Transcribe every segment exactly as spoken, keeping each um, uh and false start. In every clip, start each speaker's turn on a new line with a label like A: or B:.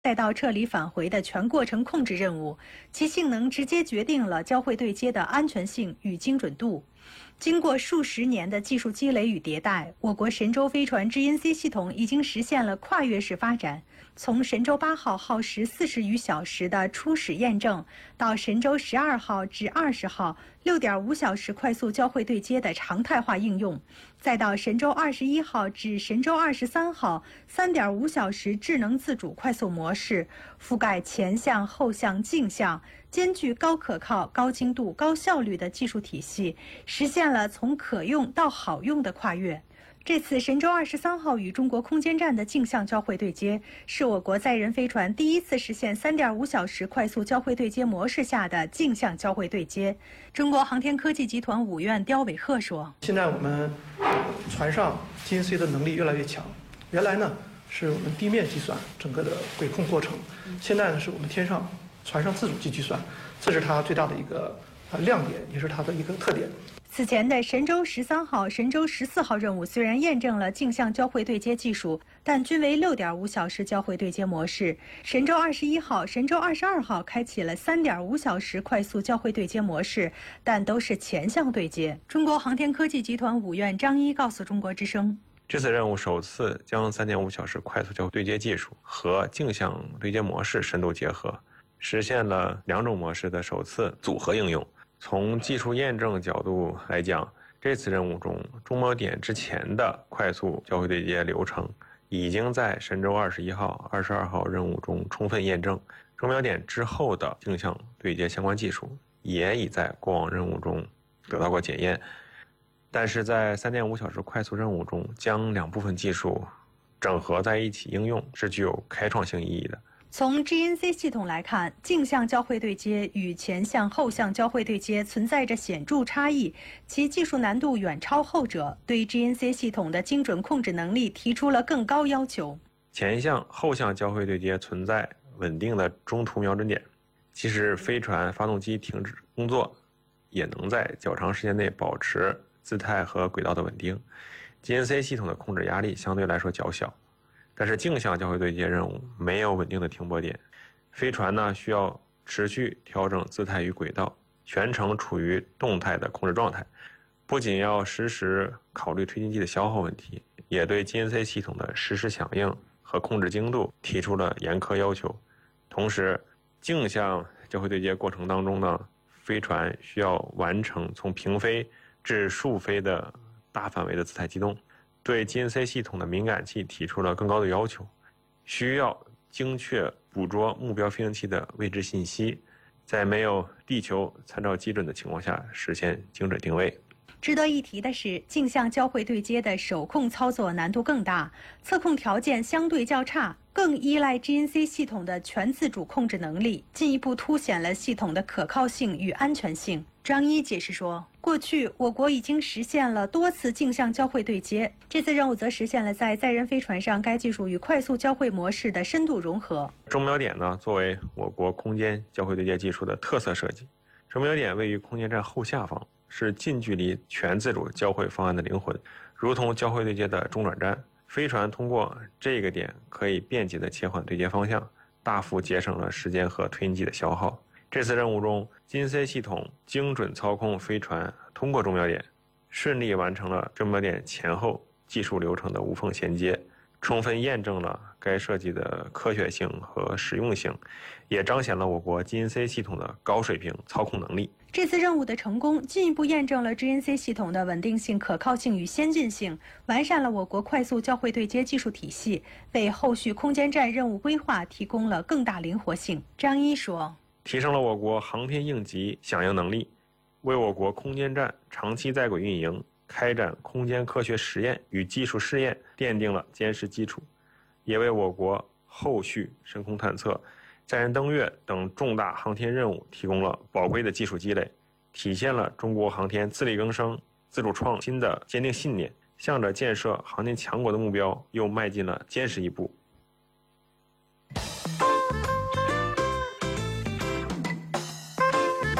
A: 再到撤离返回的全过程控制任务，其性能直接决定了交会对接的安全性与精准度。经过数十年的技术积累与迭代，我国神舟飞船 G N C 系统已经实现了跨越式发展。从神舟八号耗时四十余小时的初始验证，到神舟十二号至二十号六点五小时快速交会对接的常态化应用，再到神舟二十一号至神舟二十三号三点五小时智能自主快速模式，覆盖前向、后向、镜像，兼具高可靠、高精度、高效率的技术体系，实现了从可用到好用的跨越。这次神舟二十三号与中国空间站的镜像交会对接，是我国载人飞船第一次实现三点五小时快速交会对接模式下的镜像交会对接。中国航天科技集团五院刁伟鹤说：“
B: 现在我们船上 G N C 的能力越来越强，原来呢是我们地面计算整个的轨控过程，现在呢是我们天上船上自主计算，这是它最大的一个呃亮点，也是它的一个特点。”
A: 此前的神舟十三号、神舟十四号任务虽然验证了镜像交会对接技术，但均为六点五小时交会对接模式。神舟二十一号、神舟二十二号开启了三点五小时快速交会对接模式，但都是前向对接。中国航天科技集团五院张一告诉中国之声：“
C: 这次任务首次将三点五小时快速交会对接技术和镜像对接模式深度结合，实现了两种模式的首次组合应用。从技术验证角度来讲，这次任务中中锚点之前的快速交会对接流程已经在神舟二十一号、二十二号任务中充分验证，中锚点之后的镜像对接相关技术也已在过往任务中得到过检验。但是在三点五小时快速任务中，将两部分技术整合在一起应用是具有开创性意义的。”
A: 从 G N C 系统来看，镜像交会对接与前向、后向交会对接存在着显著差异，其技术难度远超后者，对 G N C 系统的精准控制能力提出了更高要求。
C: 前向、后向交会对接存在稳定的中途瞄准点，即使飞船发动机停止工作，也能在较长时间内保持姿态和轨道的稳定。G N C 系统的控制压力相对来说较小。但是镜像交会对接任务没有稳定的停泊点，飞船呢需要持续调整姿态与轨道，全程处于动态的控制状态，不仅要实时考虑推进剂的消耗问题，也对 G N C 系统的实时响应和控制精度提出了严苛要求。同时，镜像交会对接过程当中呢，飞船需要完成从平飞至竖飞的大范围的姿态机动，对 G N C 系统的敏感器提出了更高的要求，需要精确捕捉目标飞行器的位置信息，在没有地球参照基准的情况下实现精准定位。
A: 值得一提的是，镜像交会对接的手控操作难度更大，测控条件相对较差，更依赖 G N C 系统的全自主控制能力，进一步凸显了系统的可靠性与安全性。张一解释说，过去我国已经实现了多次镜像交会对接，这次任务则实现了在载人飞船上该技术与快速交会模式的深度融合。
C: 中锚点呢，作为我国空间交会对接技术的特色设计，中锚点位于空间站后下方，是近距离全自主交会方案的灵魂，如同交会对接的中转站。飞船通过这个点可以便捷地切换对接方向，大幅节省了时间和推进剂的消耗。这次任务中 ，G N C 系统精准操控飞船通过中锚点，顺利完成了中锚点前后技术流程的无缝衔接，充分验证了该设计的科学性和实用性，也彰显了我国 G N C 系统的高水平操控能力。
A: 这次任务的成功，进一步验证了 G N C 系统的稳定性、可靠性与先进性，完善了我国快速交会对接技术体系，为后续空间站任务规划提供了更大灵活性。张一说，
C: 提升了我国航天应急响应能力，为我国空间站长期在轨运营、开展空间科学实验与技术试验奠定了坚实基础，也为我国后续深空探测、载人登月等重大航天任务提供了宝贵的技术积累，体现了中国航天自力更生、自主创新的坚定信念，向着建设航天强国的目标又迈进了坚实一步。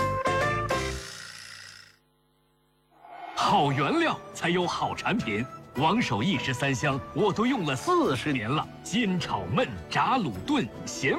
D: 好原料才有好产品， 王守义十三香我都用了四十年了，煎炒焖炸卤炖咸。